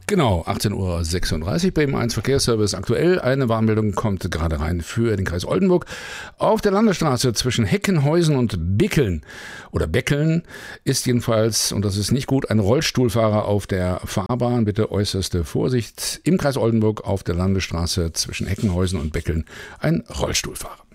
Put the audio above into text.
Genau, 18:36 Uhr beim 1 Verkehrsservice. Aktuell eine Warnmeldung kommt gerade rein für den Kreis Oldenburg. Auf der Landesstraße zwischen Heckenhäusen und Bickeln oder Beckeln ist jedenfalls, und das ist nicht gut, ein Rollstuhlfahrer auf der Fahrbahn. Bitte äußerste Vorsicht. Im Kreis Oldenburg auf der Landesstraße zwischen Heckenhäusen und Beckeln ein Rollstuhlfahrer.